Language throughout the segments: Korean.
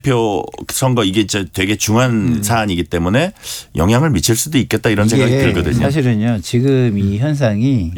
표 선거 이게 되게 중요한 사안이기 때문에 영향을 미칠 수도 있겠다 이런 생각이 들거든요. 사실은요. 지금 이 현상이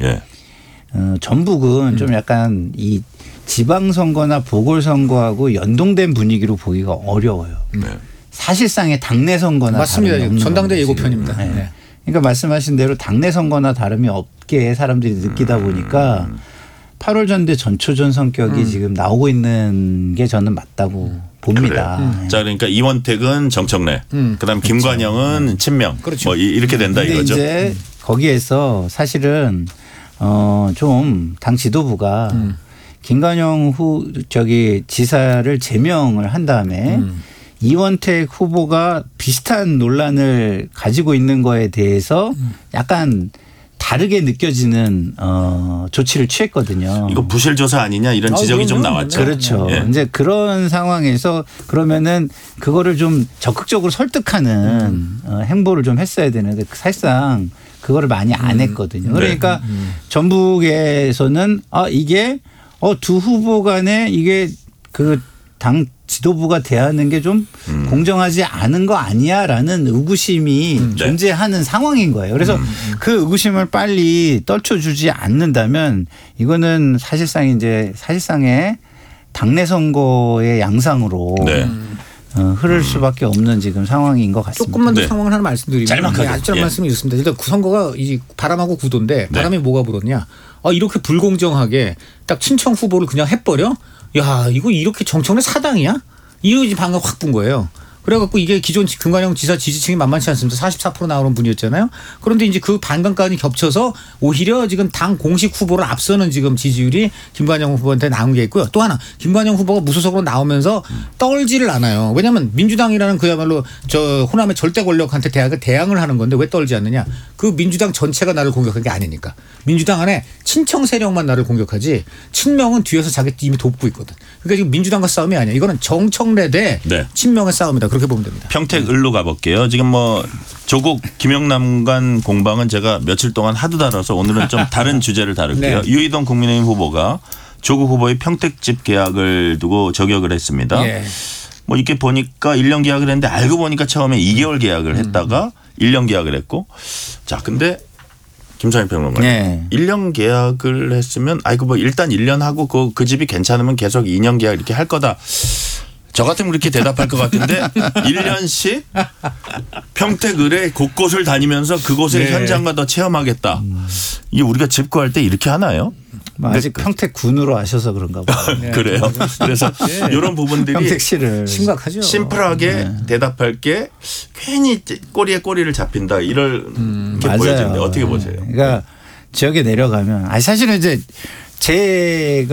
전북은 좀 약간 이 지방선거나 보궐선거하고 연동된 분위기로 보기가 어려워요. 사실상의 당내 선거나 맞습니다. 다름이 없는 전당대 예고편입니다. 네. 그러니까 말씀하신 대로 당내 선거나 다름이 없게 사람들이 느끼다 보니까 8월 전대 전초전 성격이 지금 나오고 있는 게 저는 맞다고 봅니다. 자, 그러니까 이원택은 정청래, 그다음 김관영은 친명, 그렇죠. 뭐 이렇게 된다 근데 이거죠. 이제 거기에서 사실은 좀 당 지도부가 김관영 지사를 제명을 한 다음에 이원택 후보가 비슷한 논란을 가지고 있는 거에 대해서 약간 다르게 느껴지는 조치를 취했거든요. 이거 부실 조사 아니냐 이런 지적이 좀 나왔죠. 그렇죠. 이제 그런 상황에서 그러면은 그거를 좀 적극적으로 설득하는 행보를 좀 했어야 되는데 사실상 그거를 많이 안 했거든요. 그러니까 전북에서는 이게 두 후보 간에 이게 그 당 지도부가 대하는 게 좀 공정하지 않은 거 아니야라는 의구심이 존재하는 상황인 거예요. 그래서 그 의구심을 빨리 떨쳐주지 않는다면 이거는 사실상의 당내 선거의 양상으로 흐를 수밖에 없는 지금 상황인 것 같습니다. 조금만 더 상황을 하나 말씀드리면 짤막하게. 아주 짧은 말씀이 있습니다. 일단 그 선거가 이 바람하고 구도인데 바람이 뭐가 불었냐. 이렇게 불공정하게 딱 친청 후보를 그냥 해버려? 야 이거 이렇게 정청래 사당이야? 이러지 방금 확 분 거예요. 그래갖고 이게 기존 김관영 지사 지지층이 만만치 않습니다. 44% 나오는 분이었잖아요. 그런데 이제 그 반감까지 겹쳐서 오히려 지금 당 공식 후보를 앞서는 지금 지지율이 김관영 후보한테 나온 게 있고요. 또 하나 김관영 후보가 무소속으로 나오면서 떨지를 않아요. 왜냐하면 민주당이라는 그야말로 저 호남의 절대 권력한테 대항을 하는 건데 왜 떨지 않느냐. 그 민주당 전체가 나를 공격한 게 아니니까. 민주당 안에 친청 세력만 나를 공격하지 친명은 뒤에서 자기 이미 돕고 있거든. 그러니까 지금 민주당과 싸움이 아니야. 이거는 정청래 대 친명의 싸움이다. 그렇게 보면 됩니다. 평택 을로 가볼게요. 지금 뭐 조국 김영남 간 공방은 제가 며칠 동안 하도 다뤄서 오늘은 좀 다른 주제를 다룰게요. 유이동 국민의힘 후보가 조국 후보의 평택집 계약을 두고 저격을 했습니다. 뭐 이렇게 보니까 1년 계약을 했는데 알고 보니까 처음에 2개월 계약을 했다가 1년 계약을 했고 자 근데 김상현 평론가님 1년 계약을 했으면 뭐 일단 1년 하고 그 집이 괜찮으면 계속 2년 계약 이렇게 할 거다. 저 같으면 그렇게 대답할 것 같은데 1년씩 평택 을의 곳곳을 다니면서 그곳의 현장과 더 체험하겠다. 이게 우리가 집 구할 때 이렇게 하나요? 아직 평택군으로 아셔서 그런가 봐요. 그래요. 그래서 이런 부분들이 평택시를 심각하죠. 심플하게 대답할 게 괜히 꼬리에 꼬리를 잡힌다. 이런 게 보여지는데 어떻게 보세요? 그러니까 지역에 내려가면 사실은 이제 제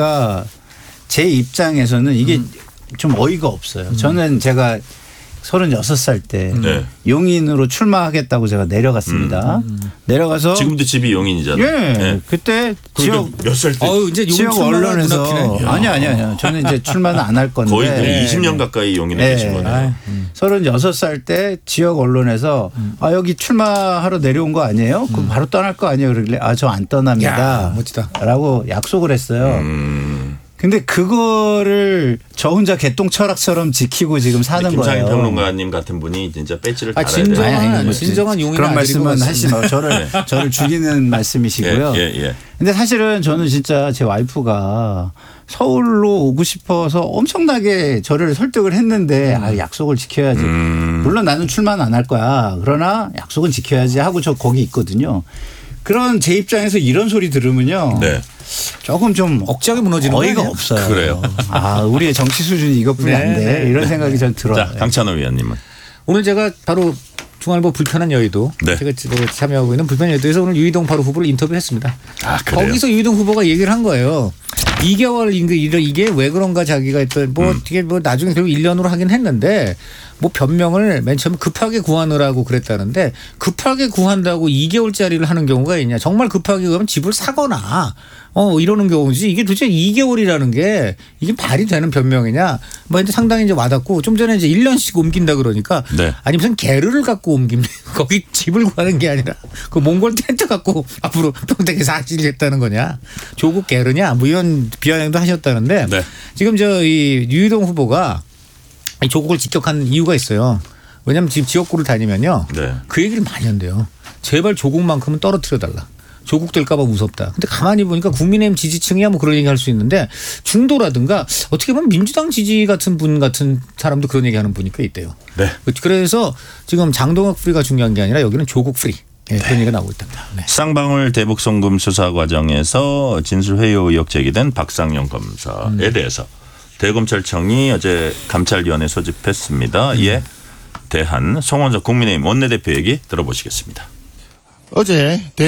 입장에서는 이게 좀 어이가 없어요. 저는 제가 36살 때 용인으로 출마하겠다고 제가 내려갔습니다. 내려가서 지금도 집이 용인이잖아요. 그때 지역 몇 살 때? 이제 지역 언론에서 아니요. 저는 이제 출마는 안 할 건데 거의 20년 가까이 용인에 계신 거네요. 36살 때 지역 언론에서 여기 출마하러 내려온 거 아니에요? 그럼 바로 떠날 거 아니에요? 그러길래 저 안 떠납니다. 멋지다. 라고 약속을 했어요. 근데 그거를 저 혼자 개똥 철학처럼 지키고 지금 사는 거예요. 김상현 평론가님 같은 분이 진짜 배지를 달아야 돼요. 진정한 용인 그런 말씀은 하시지 마요. 저를 죽이는 말씀이시고요. 근데 사실은 저는 진짜 제 와이프가 서울로 오고 싶어서 엄청나게 저를 설득을 했는데 약속을 지켜야지. 물론 나는 출마는 안 할 거야. 그러나 약속은 지켜야지 하고 저 거기 있거든요. 그런 제 입장에서 이런 소리 들으면요. 조금 좀 억지하게 무너지는 어이가 거예요? 없어요. 그래요. 우리의 정치 수준이 이것뿐이 안 돼. 이런 생각이 전 들어요. 자, 강찬호 위원님은. 오늘 제가 바로 중앙일보 불편한 여의도 제가 참여하고 있는 불편한 여의도에서 오늘 유이동 바로 후보를 인터뷰했습니다. 그래요? 거기서 유이동 후보가 얘기를 한 거예요. 2개월 이게 왜 그런가 자기가 했더니 이게 나중에 결국 1년으로 하긴 했는데 변명을 맨 처음에 급하게 구하느라고 그랬다는데 급하게 구한다고 2개월짜리를 하는 경우가 있냐. 정말 급하게 구하면 집을 사거나 이러는 경우지 이게 도대체 2개월이라는 게 이게 말이 되는 변명이냐. 근데 상당히 이제 와닿고 좀 전에 이제 1년씩 옮긴다 그러니까 아니 무슨 게르를 갖고 옮깁니까. 거기 집을 구하는 게 아니라 그 몽골 텐트 갖고 앞으로 평택에 사시겠다는 거냐. 조국 게르냐. 이런 비아냥도 하셨다는데 지금 이 유이동 후보가 이 조국을 직격한 이유가 있어요. 왜냐하면 지금 지역구를 다니면요. 네. 그 얘기를 많이 한대요. 제발 조국만큼은 떨어뜨려달라. 조국 될까 봐 무섭다. 근데 가만히 보니까 국민의힘 지지층이야 뭐 그런 얘기 할 수 있는데 중도라든가 어떻게 보면 민주당 지지 같은 분 같은 사람도 그런 얘기하는 분이 꽤 있대요. 네. 그래서 지금 장동혁 프리가 중요한 게 아니라 여기는 조국 프리. 네, 그런 얘기가 나오고 있답니다. 네. 쌍방울 대북 송금 수사 과정에서 진술 회유 의혹 제기된 박상용 검사에 대해서 대검찰청이 어제 감찰위원회 소집했습니다. 이에 대한 송원석 국민의힘 원내대표 얘기 들어보시겠습니다. 어제